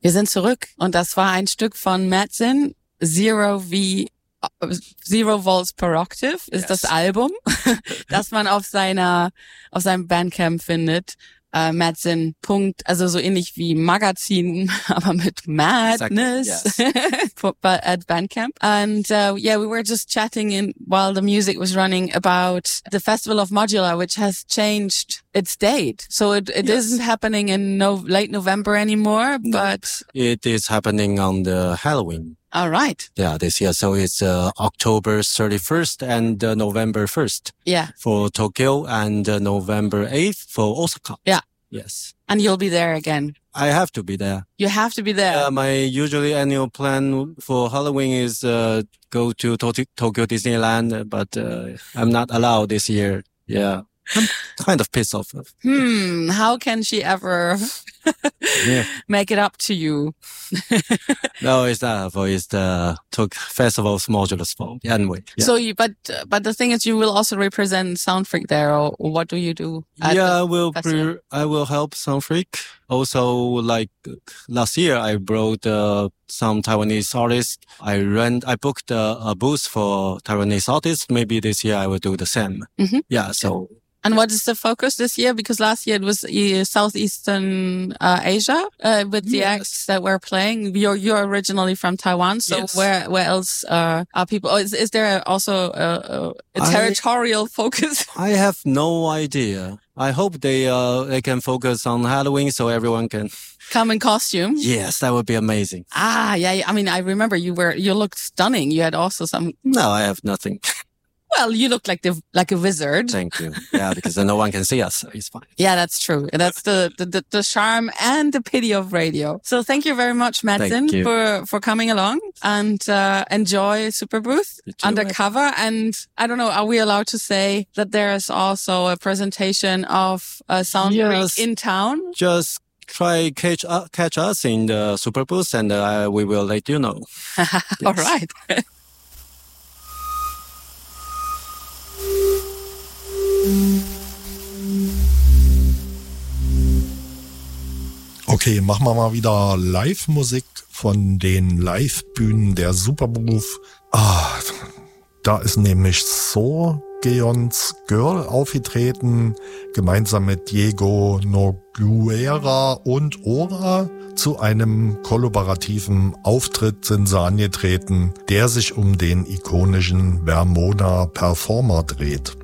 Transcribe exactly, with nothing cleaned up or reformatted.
Wir sind zurück und das war ein Stück von Madsen, Zero V, Zero Volts per Octave ist yes. das Album, das man auf seiner, auf seinem Bandcamp findet. Uh, Madsen. Also so ähnlich wie Magazin, aber mit Madness exactly. yes. at Bandcamp. And uh, yeah, we were just chatting in while the music was running about the Festival of Modular, which has changed its date. So it, it yes. isn't happening in no, late November anymore, no. but it is happening on the Halloween. All right. Yeah, this year. So it's uh, October thirty-first and uh, November first. Yeah. For Tokyo and uh, November eighth for Osaka. Yeah. Yes. And you'll be there again. I have to be there. You have to be there. Uh, my usually annual plan for Halloween is uh, go to to- Tokyo Disneyland, but uh, I'm not allowed this year. Yeah. I'm kind of pissed off. Hmm. How can she ever yeah. make it up to you? No, it's not. For it's the Tok Festival's Modulus fault. Anyway. Yeah. So, you, but but the thing is, you will also represent Soundfreak there, or what do you do? Yeah, I will. Pre- I will help Soundfreak. Also, like last year, I brought uh, some Taiwanese artists. I rent. I booked uh, a booth for Taiwanese artists. Maybe this year I will do the same. Mm-hmm. Yeah. So. And what is the focus this year? Because last year it was uh, Southeastern uh, Asia uh, with the yes. acts that were playing. You're you're originally from Taiwan, so yes. where where else uh, are people? Oh, is is there also a, a territorial I, focus? I have no idea. I hope they uh they can focus on Halloween so everyone can come in costume. Yes, that would be amazing. Ah, yeah. I mean, I remember you were you looked stunning. You had also some. No, I have nothing. Well, you look like the like a wizard. Thank you. Yeah, because no one can see us, so it's fine. Yeah, that's true. That's the, the the charm and the pity of radio. So thank you very much, Madsen, for for coming along and uh enjoy Superbooth Undercover. And I don't know, are we allowed to say that there is also a presentation of uh, Soundfreak yes. in town? Just try catch uh, catch us in the Superbooth, and uh, we will let you know. All right. Okay, machen wir mal wieder Live-Musik von den Live-Bühnen der Superbooth. Ah, da ist nämlich So Geons Girl aufgetreten, gemeinsam mit Diego Noguera und Ora. Zu einem kollaborativen Auftritt sind sie angetreten, der sich um den ikonischen Vermona Performer dreht.